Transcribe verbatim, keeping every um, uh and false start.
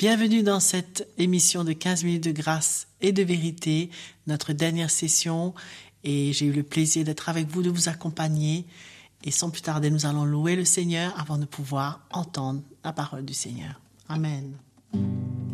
Bienvenue dans cette émission de quinze minutes de grâce et de vérité, notre dernière session. Et j'ai eu le plaisir d'être avec vous, de vous accompagner. Et sans plus tarder, nous allons louer le Seigneur avant de pouvoir entendre la parole du Seigneur. Amen.